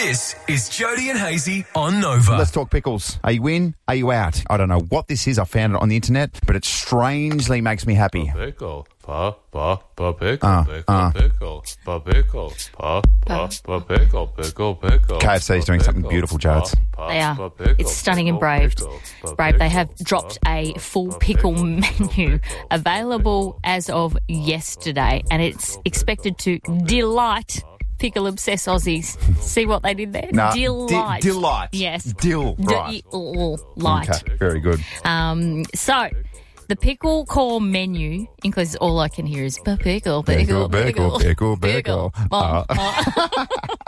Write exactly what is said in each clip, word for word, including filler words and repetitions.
This is Jody and Hazy on Nova. Let's talk pickles. Are you in? Are you out? I don't know what this is. I found it on the internet, but it strangely makes me happy. Pickle, pa, pa, pa, pickle, Uh, pickle, uh. pickle, pa, pickle, pa, pa, pa, pickle, pickle, pickle. K F C is doing something beautiful, Jodes. They are. It's stunning and brave. Brave. They have dropped a full pickle menu available as of yesterday, and it's expected to delight pickle-obsessed Aussies. See what they did there? Nah, delight. Di- delight. Yes. Dill. Right. Delight. Okay, very good. Um, so, the pickle core menu includes all I can hear is pickle, pickle, pickle, Pickle, pickle, pickle. Oh, Uh. oh.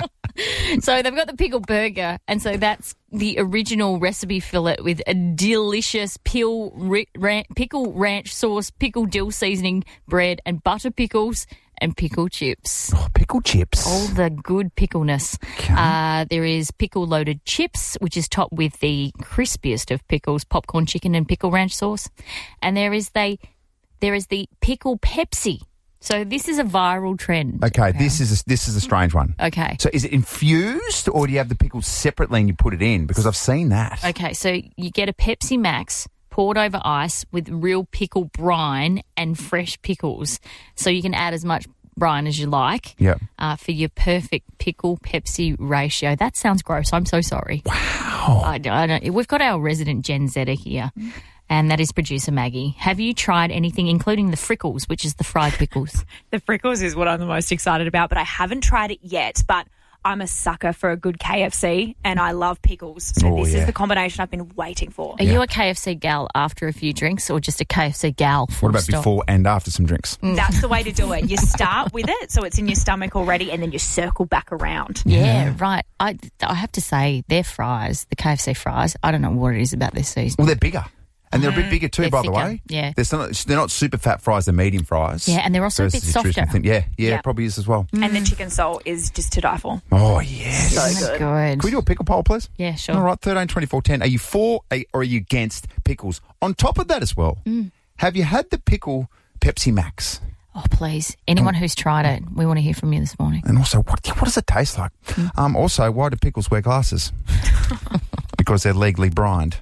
So they've got the pickle burger, and so that's the original recipe fillet with a delicious pill, ri- ran- pickle ranch sauce, pickle dill seasoning, bread, and butter pickles and pickle chips. Oh, pickle chips. All the good pickleness. Okay. Uh, there is pickle-loaded chips, which is topped with the crispiest of pickles, popcorn chicken and pickle ranch sauce. And there is the, there is the pickle Pepsi. So this is a viral trend. Okay, this is a, this is a strange one. Okay. So is it infused, or do you have the pickles separately and you put it in? Because I've seen that. Okay, so you get a Pepsi Max poured over ice with real pickle brine and fresh pickles. So you can add as much brine as you like. Yeah. Uh, for your perfect pickle Pepsi ratio. That sounds gross. I'm so sorry. Wow. I, don't- I don't, we've got our resident Gen Zer here, and that is producer Maggie. Have you tried anything, including the frickles, which is the fried pickles? The frickles is what I'm the most excited about, but I haven't tried it yet. But I'm a sucker for a good K F C, and I love pickles. So Oh, this yeah. is the combination I've been waiting for. Are you a K F C gal after a few drinks, or just a K F C gal? What about before and after some drinks? That's the way to do it. You start with it, so it's in your stomach already, and then you circle back around. Yeah, right. I, I have to say, their fries, the K F C fries, I don't know what it is about this season. Well, they're bigger. And they're a bit bigger too, They're by the thicker, way. yeah. They're, some, they're not super fat fries, they're medium fries. Yeah, and they're also a bit versus your traditional softer. thing. Yeah, yeah, Yeah. it probably is as well. And the chicken salt is just to die for. Oh, yes. So Isn't that good. good? Can we do a pickle poll, please? Yeah, sure. All right, thirteen twenty-four ten. Are you for a- or are you against pickles? On top of that as well, Mm. have you had the pickle Pepsi Max? Oh, please. Anyone who's tried it, we want to hear from you this morning. And also, what what does it taste like? Mm. Um, also, why do pickles wear glasses? Because they're legally brined.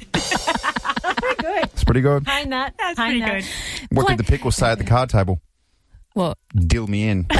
Good. It's pretty good. Paying that. That's pretty good. What Play- did the pickles say at the card table? What? Dill me in.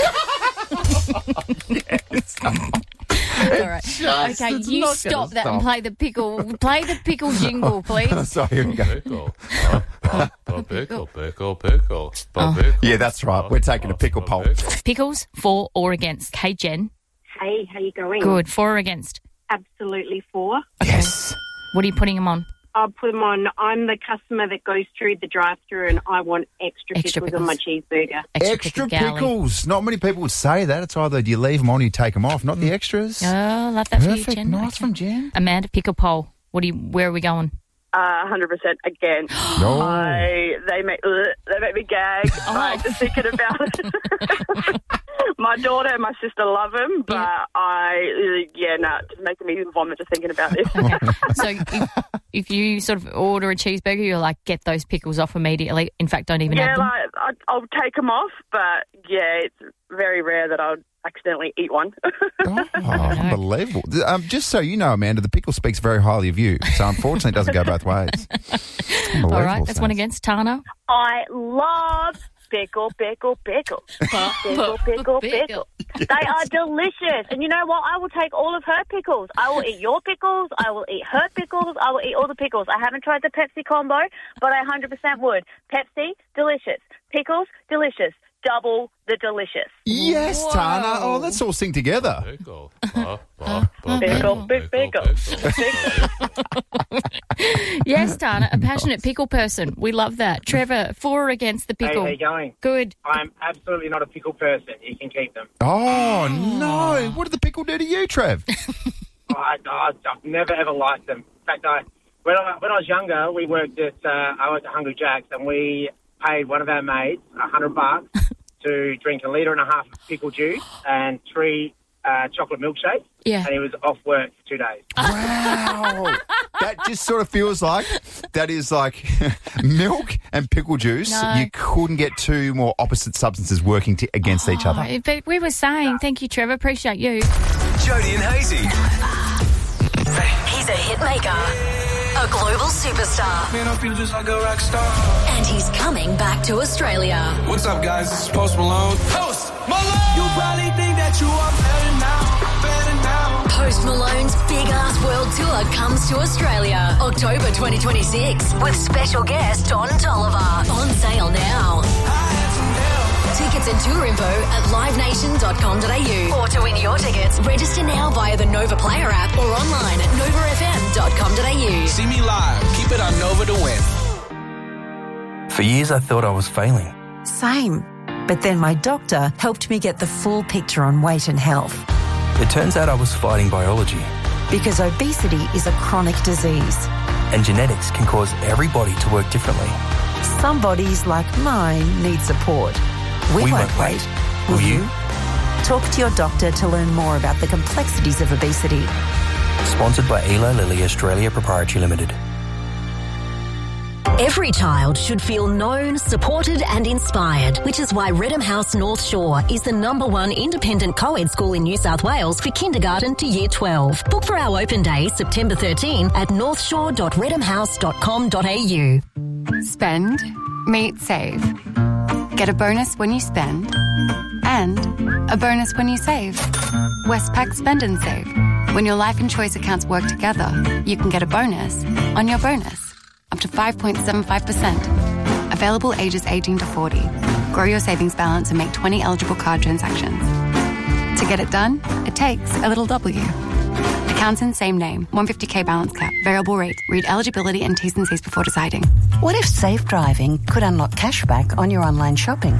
All right. Okay, it's you not stop gonna that and stop. play the pickle. Play the pickle jingle, please. Sorry, here we go. Pickle, pa, pa, pa, pickle, pickle, pickle, pa, Oh. pickle, Yeah, that's right. pa, We're taking a pa, pickle pa, poll. pickle. Pickles, for or against? Hey, Jen. Hey, how you going? Good. For or against? Absolutely for. Yes. What are you putting them on? I'll put them on. I'm the customer that goes through the drive-through and I want extra, Extra pickles, on my cheeseburger. Extra pickle galley. pickles. Not many people would say that. It's either you leave them on or you take them off, not the extras. Oh, love that for you, Perfect. Jen. Nice Okay. from Jen. Amanda, pickle poll. What do you? Where are we going? Uh, one hundred percent against. No. I, they make ugh, they make me gag. Oh. Like, just thinking about it. My daughter and my sister love them, but Yeah. I, uh, yeah, no, nah, it's making me vomit just thinking about this. Okay. So if, if you sort of order a cheeseburger, you're like, get those pickles off immediately. In fact, don't even yeah, add them. like, I, I'll take them off, but yeah, it's very rare that I'll accidentally eat one. Oh, unbelievable. Um, just so you know, Amanda, the pickle speaks very highly of you. So unfortunately, it doesn't go both ways. Unbelievable. All right, that's one Saints. against Tana. I love pickle, pickle, pickle. Pickle, pickle, pickle. They are delicious. And you know what? I will take all of her pickles. I will eat your pickles. I will eat her pickles. I will eat all the pickles. I haven't tried the Pepsi combo, but I one hundred percent would. Pepsi, delicious. Pickles, delicious. Double the delicious. Yes, Whoa. Tana. Oh, let's all sing together. Pickle, pa, pa, pa, Pickle, big pickle. Yes, Tana, a passionate pickle person. We love that. Trevor, for or against the Hey, pickle? how you going? Good. I'm absolutely not a pickle person. You can keep them. Oh, no. What did the pickle do to you, Trev? I, I, I've never ever liked them. In fact, I when I when I was younger, we worked at uh, I worked at Hungry Jack's, and we paid one of our mates a hundred bucks to drink a litre and a half of pickle juice and three uh, chocolate milkshakes. Yeah. And he was off work for two days. Wow. That just sort of feels like that is like milk and pickle juice. No. You couldn't get two more opposite substances working to, against each other. Oh, but we were saying, thank you, Trevor. Appreciate you. Jody and Hazy. He's a hit maker, a global superstar, Man, I feel just like a rock star. and he's coming back to Australia. What's up, guys? This is Post Malone. Post Malone! You probably think that you are better now, better now. Post Malone's Big Ass World Tour comes to Australia October twenty twenty-six with special guest Don Tolliver. On sale now. Tickets and tour info at live nation dot com dot a u. Or to win your tickets, register now via the Nova Player app or online at nova f m dot com dot a u. See me live. Keep it on Nova to win. For years, I thought I was failing. Same. But then my doctor helped me get the full picture on weight and health. It turns out I was fighting biology. Because obesity is a chronic disease. And genetics can cause every body to work differently. Some bodies, like mine, need support. We, We won't, won't wait. wait. Will, Will you? you? Talk to your doctor to learn more about the complexities of obesity. Sponsored by Eli Lilly Australia Proprietary Limited. Every child should feel known, supported and inspired, which is why Redham House North Shore is the number one independent co-ed school in New South Wales for kindergarten to year twelve. Book for our open day September thirteenth at north shore dot redham house dot com dot a u. Spend, meet, save. Get a bonus when you spend and a bonus when you save. Westpac Spend and Save. When your life and choice accounts work together, you can get a bonus on your bonus, up to five point seven five percent. Available ages eighteen to forty. Grow your savings balance and make twenty eligible card transactions. To get it done, it takes a little W. Accounts in same name, one hundred fifty k balance cap, variable rate. Read eligibility and T's and C's before deciding. What if safe driving could unlock cashback on your online shopping?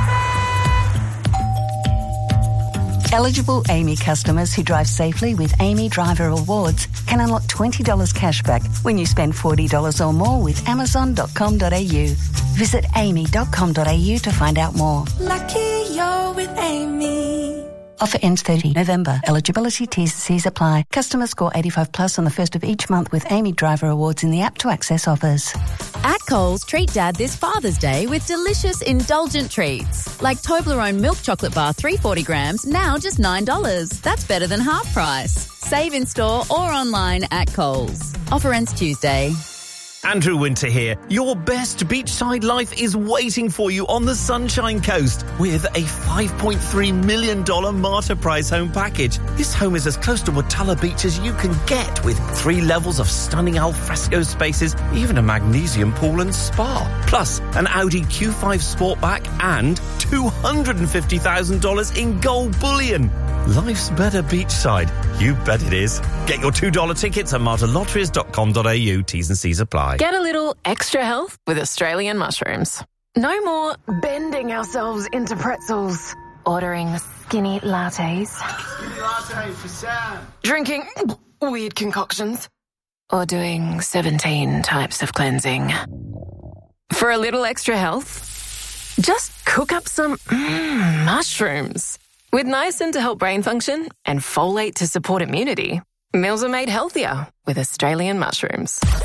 Eligible Amy customers who drive safely with Amy Driver Awards can unlock twenty dollars cashback when you spend forty dollars or more with amazon dot com dot a u. Visit amy dot com dot a u to find out more. Lucky you're with Amy. Offer ends thirtieth November. Eligibility T's and C's apply. Customers score eighty-five plus on the first of each month with Amy Driver Awards in the app to access offers. At Coles, treat Dad this Father's Day with delicious, indulgent treats. Like Toblerone milk chocolate bar, three hundred forty grams, now just nine dollars. That's better than half price. Save in store or online at Coles. Offer ends Tuesday. Andrew Winter here. Your best beachside life is waiting for you on the Sunshine Coast with a five point three million dollars Martyr Prize home package. This home is as close to Watala Beach as you can get, with three levels of stunning alfresco spaces, even a magnesium pool and spa. Plus, an Audi Q five Sportback and two hundred fifty thousand dollars in gold bullion. Life's better beachside. You bet it is. Get your two dollar tickets at martyr lotteries dot com dot a u. T's and C's apply. Get a little extra health with Australian mushrooms. No more bending ourselves into pretzels, ordering skinny lattes, Skinny latte for Sam. drinking weird concoctions, or doing seventeen types of cleansing. For a little extra health, just cook up some mm, mushrooms. With niacin to help brain function and folate to support immunity, meals are made healthier with Australian mushrooms.